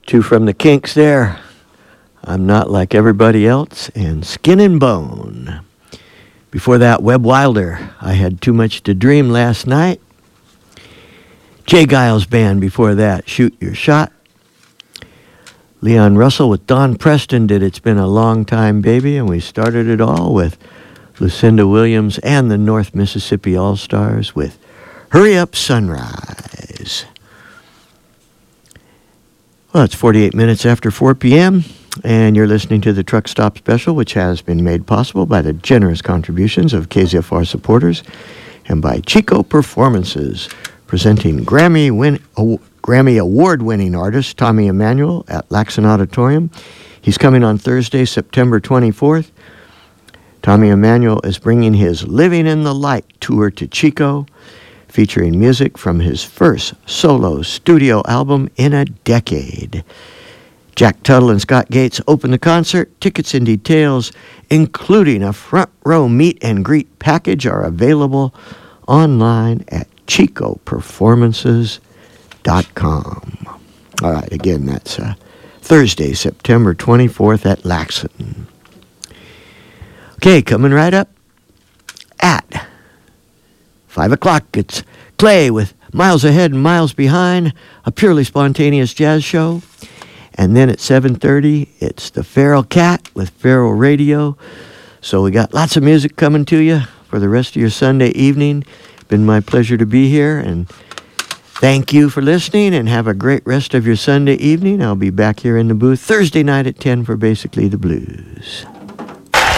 Two from the Kinks there. I'm Not Like Everybody Else, and Skin and Bone. Before that, Webb Wilder. I Had Too Much to Dream Last Night. Jay Giles Band before that, Shoot Your Shot. Leon Russell with Don Preston did It's Been a Long Time, Baby, and we started it all with Lucinda Williams and the North Mississippi All-Stars with Hurry Up Sunrise. Well, it's 48 minutes after 4 p.m., and you're listening to the Truck Stop Special, which has been made possible by the generous contributions of KZFR supporters and by Chico Performances, presenting Grammy Award-winning artist Tommy Emmanuel at Laxon Auditorium. He's coming on Thursday, September 24th. Tommy Emmanuel is bringing his Living in the Light tour to Chico, featuring music from his first solo studio album in a decade. Jack Tuttle and Scott Gates open the concert. Tickets and details, including a front row meet and greet package, are available online at chicoperformances.com. All right, again, that's Thursday, September 24th at Laxon. Okay, coming right up at 5 o'clock, it's Clay with Miles Ahead and Miles Behind, a purely spontaneous jazz show. And then at 7:30, it's the Feral Cat with Feral Radio. So we got lots of music coming to you for the rest of your Sunday evening. Been my pleasure to be here, and thank you for listening, and have a great rest of your Sunday evening. I'll be back here in the booth Thursday night at 10 for Basically the Blues.